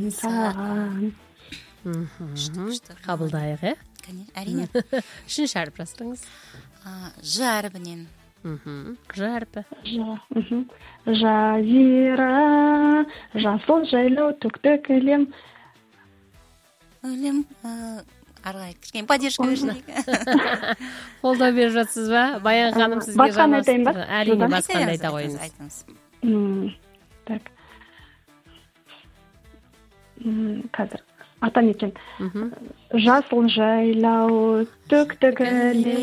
саған. Қабылдайық, Әрине. Үшінші әріп жасырыңыз. Ж әріпінен. Ж әріпі. Жазира, жасыл жайлау, төкті кілем. Өлем, арғай, кішкен поддержка бершілік. Қолдау беріп жатсыз ба? Баян ханым сізге Басқаны айтайын ба? Әрине, басқаны айта қойыңыз. Так. Қазір. Атам екен. Жасыл жайлау, төкті кілем.